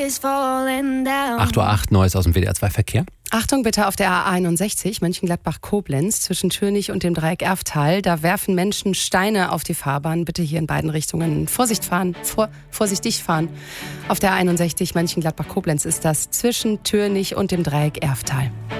is falling down. 8:08 Uhr, Neues aus dem WDR 2 Verkehr. Achtung bitte auf der A61 Mönchengladbach-Koblenz zwischen Schönig und dem Dreieck Erftal. Da werfen Menschen Steine auf die Fahrbahn. Bitte hier in beiden Richtungen vorsichtig fahren. Auf der A61 Mönchengladbach-Koblenz ist das zwischen Türnich und dem Dreieck Erftal.